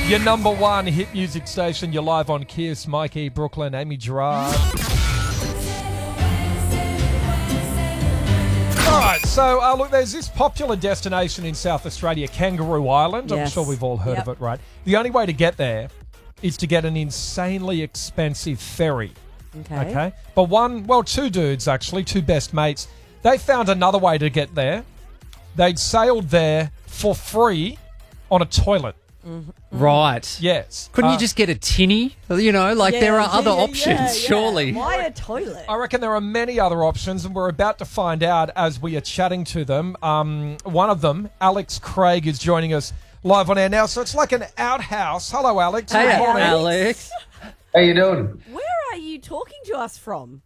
Your number one hit music station. You're live on Kiss. Mikey, Brooklyn, Amy Gerard. All right, so look, there's this popular destination in South Australia, Kangaroo Island. I'm Yes. sure we've all heard Yep. of it, right? The only way to get there is to get an insanely expensive ferry. Okay. But two dudes, actually, two best mates, they found another way to get there. They'd sailed there for free on a toilet. Right. Yes. Couldn't you just get a tinny? You know, like there are other Yeah, options, surely. Why a toilet? I reckon there are many other options, and we're about to find out as we are chatting to them. One of them, Alex Craig, is joining us live on air now. So it's like an outhouse. Hello, Alex. Hey, Good morning. Alex. How you doing? Where are you talking to us from?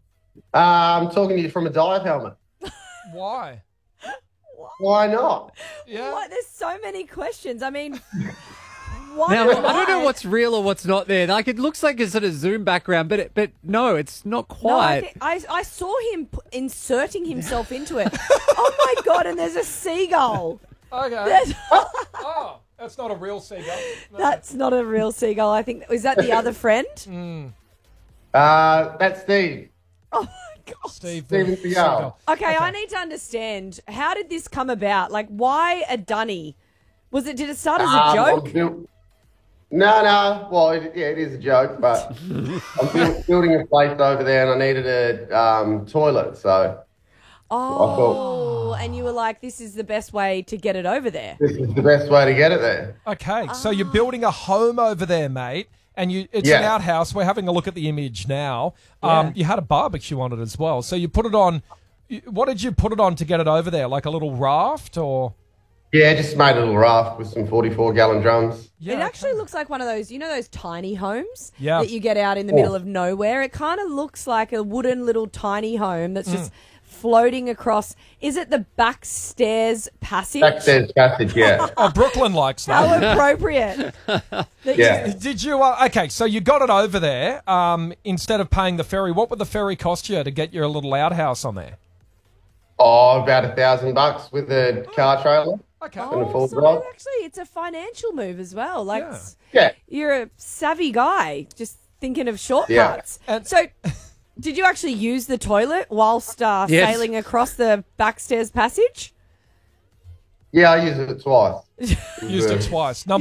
I'm talking to you from a dive helmet. Why? Why not? Yeah. What? There's so many questions. I mean, why? Now, I don't know what's real or what's not there. Like, it looks like a sort of Zoom background, but no, it's not No, I, quite. think, I saw him inserting himself into it. Oh my God! And there's a seagull. Okay. There's- Oh, that's not a real seagull. No. That's not a real seagull. I think is that the other friend? That's Steve. Oh my God. Steve Steven the Seagal. seagull. Okay, I need to understand. How did this come about? Like, why a dunny? Did it start as a joke? No. Well, it is a joke, but I'm building a place over there, and I needed a toilet. So Oh, and you were like, this is the best way to get it over there. this is the best way to get it there. Okay, so you're building a home over there, mate, and it's an Yeah. outhouse. We're having a look at the image now. Yeah. You had a barbecue on it as well. So you put it on. What did you put it on to get it over there? Like a little raft, or? Yeah, just made a little raft with some 44-gallon drums. Yeah, It actually looks like one of those, those tiny homes Yeah. that you get out in the middle of nowhere. It kind of looks like a wooden little tiny home that's just floating across. Is it the backstairs passage? Backstairs passage, yeah. Oh, Brooklyn likes that. How appropriate. Yeah. Did you? Okay, so you got it over there. Instead of paying the ferry, what would the ferry cost you to get your little outhouse on there? Oh, about $1,000 with a car trailer. Okay. And a Oh, full so drive. actually, it's a financial move as well. Like, Yeah. Yeah. you're a savvy guy, just thinking of shortcuts. And- So, did you actually use the toilet whilst Yes. sailing across the backstairs passage? Yeah, I used it twice. Used it twice.